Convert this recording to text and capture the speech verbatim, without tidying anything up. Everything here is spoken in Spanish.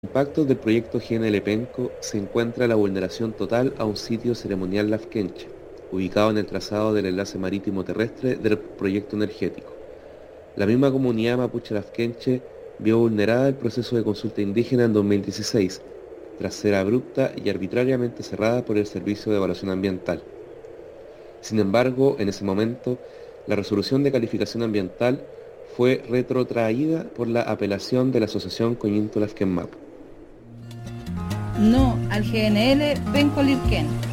impactos del proyecto G N L Penco se encuentra la vulneración total a un sitio ceremonial lafkenche, ubicado en el trazado del enlace marítimo terrestre del proyecto energético. La misma comunidad mapuche lafkenche vio vulnerada el proceso de consulta indígena en dos mil dieciséis, tras ser abrupta y arbitrariamente cerrada por el Servicio de Evaluación Ambiental. Sin embargo, en ese momento, la resolución de calificación ambiental fue retrotraída por la apelación de la Asociación Coñinto Lafken Mapu. No al G N L Penco Lirquén.